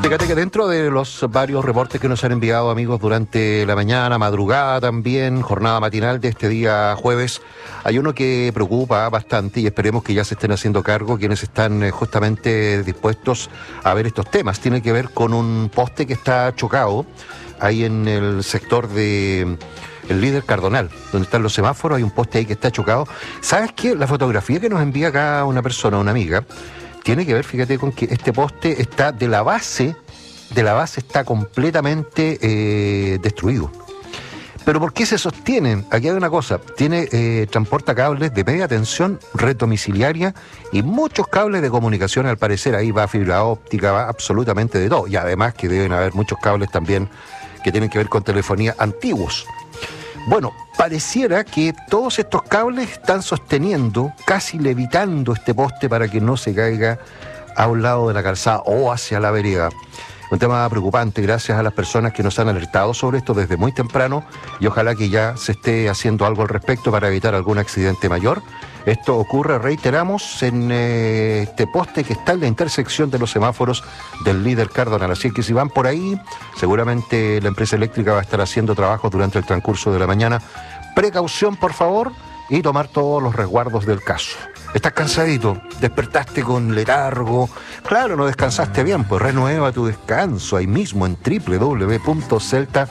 Fíjate que dentro de los varios reportes que nos han enviado amigos durante la mañana, madrugada también, jornada matinal de este día jueves, hay uno que preocupa bastante y esperemos que ya se estén haciendo cargo quienes están justamente dispuestos a ver estos temas. Tiene que ver con un poste que está chocado ahí en el sector de el Líder Cardonal, donde están los semáforos. Hay un poste ahí que está chocado. ¿Sabes qué? La fotografía que nos envía acá una persona, una amiga, tiene que ver, fíjate, con que este poste está de la base está completamente destruido. ¿Pero por qué se sostienen? Aquí hay una cosa, transporta cables de media tensión, red domiciliaria y muchos cables de comunicación, al parecer. Ahí va fibra óptica, va absolutamente de todo. Y además que deben haber muchos cables también que tienen que ver con telefonía antiguos. Bueno, pareciera que todos estos cables están sosteniendo, casi levitando este poste para que no se caiga a un lado de la calzada o hacia la vereda. Un tema preocupante, gracias a las personas que nos han alertado sobre esto desde muy temprano, y ojalá que ya se esté haciendo algo al respecto para evitar algún accidente mayor. Esto ocurre, reiteramos, en este poste que está en la intersección de los semáforos del Líder Cardonal. Así que si van por ahí, seguramente la empresa eléctrica va a estar haciendo trabajos durante el transcurso de la mañana. Precaución, por favor, y tomar todos los resguardos del caso. ¿Estás cansadito? ¿Despertaste con letargo? Claro, no descansaste bien, pues renueva tu descanso ahí mismo en www.celta.cl.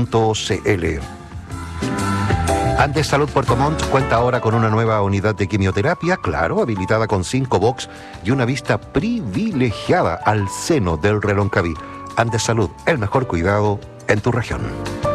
Andes Salud Puerto Montt cuenta ahora con una nueva unidad de quimioterapia, claro, habilitada con 5 box y una vista privilegiada al seno del Reloncaví. Andes Salud, el mejor cuidado en tu región.